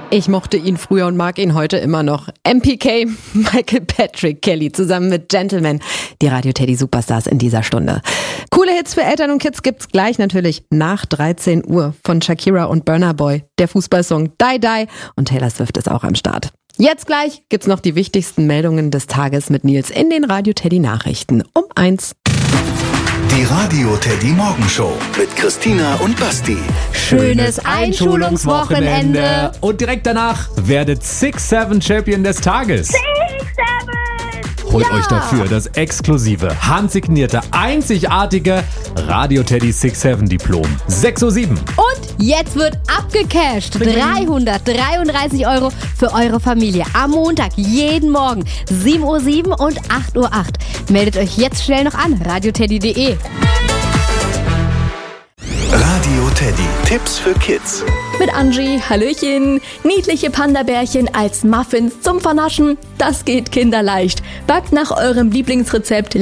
Ich mochte ihn früher und mag ihn heute immer noch. MPK, Michael Patrick Kelly, zusammen mit Gentleman, die Radio Teddy Superstars in dieser Stunde. Coole Hits für Eltern und Kids gibt's gleich natürlich nach 13 Uhr von Shakira und Burna Boy. Der Fußballsong Die Die und Taylor Swift ist auch am Start. Jetzt gleich gibt's noch die wichtigsten Meldungen des Tages mit Nils in den Radio Teddy Nachrichten um 1. Die Radio Teddy Morgenshow mit Christina und Basti. Schönes Einschulungswochenende. Und direkt danach werdet 6-7 Champion des Tages. 6-7! Holt euch dafür das exklusive, handsignierte, einzigartige Radio Teddy 6-7 Diplom. 6:07 Uhr. Und jetzt wird abgecasht. 333 € für eure Familie. Am Montag, jeden Morgen. 7:07 Uhr und 8:08 Uhr. Meldet euch jetzt schnell noch an. radioteddy.de. Radio Teddy. Tipps für Kids. Mit Angie, Hallöchen. Niedliche Panda-Bärchen als Muffins zum Vernaschen. Das geht kinderleicht. Backt nach eurem Lieblingsrezept